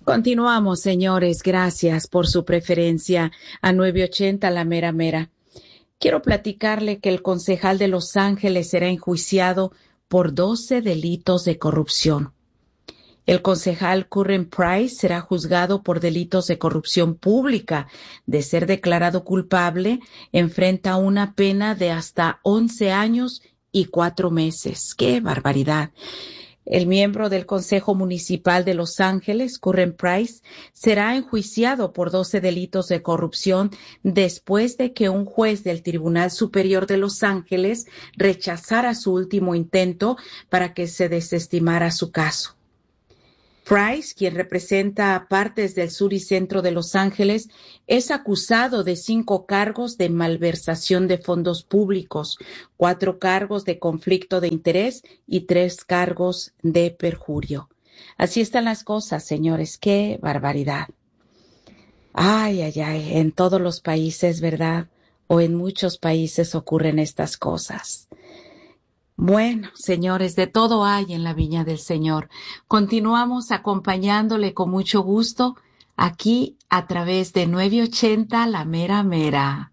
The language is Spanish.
Continuamos, señores. Gracias por su preferencia a 980 La Mera Mera. Quiero platicarle que el concejal de Los Ángeles será enjuiciado por 12 delitos de corrupción. El concejal Curren Price será juzgado por delitos de corrupción pública. De ser declarado culpable, enfrenta una pena de hasta 11 años y 4 meses. ¡Qué barbaridad! El miembro del Consejo Municipal de Los Ángeles, Curren Price, será enjuiciado por 12 delitos de corrupción después de que un juez del Tribunal Superior de Los Ángeles rechazara su último intento para que se desestimara su caso. Price, quien representa a partes del sur y centro de Los Ángeles, es acusado de 5 cargos de malversación de fondos públicos, 4 cargos de conflicto de interés y 3 cargos de perjurio. Así están las cosas, señores. ¡Qué barbaridad! Ay, ay, ay, en todos los países, ¿verdad? O en muchos países ocurren estas cosas. Bueno, señores, de todo hay en la viña del Señor. Continuamos acompañándole con mucho gusto aquí a través de 980 La Mera Mera.